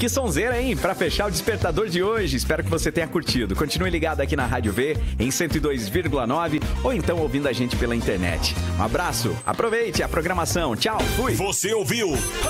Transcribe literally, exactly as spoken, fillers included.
Que sonzeira, hein? Pra fechar o Despertador de hoje. Espero que você tenha curtido. Continue ligado aqui na Rádio V, em cento e dois vírgula nove, ou então ouvindo a gente pela internet. Um abraço, aproveite a programação. Tchau, fui! Você ouviu